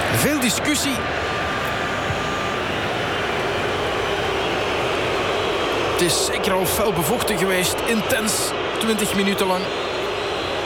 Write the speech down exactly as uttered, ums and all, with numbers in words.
Veel discussie. Het is zeker al fel bevochten geweest. Intens. twintig minuten lang.